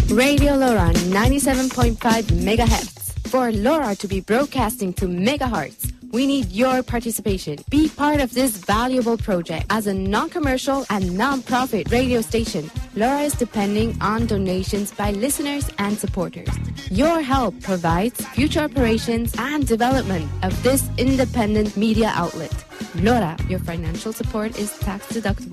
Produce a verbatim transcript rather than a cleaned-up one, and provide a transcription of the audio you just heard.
Radio LoRa ninety-seven point five megahertz. For LoRa to be broadcasting to megahertz, we need your participation. Be part of this valuable project. As a non-commercial and non-profit radio station, LoRa is depending on donations by listeners and supporters. Your help provides future operations and development of this independent media outlet. LoRa, your financial support is tax deductible.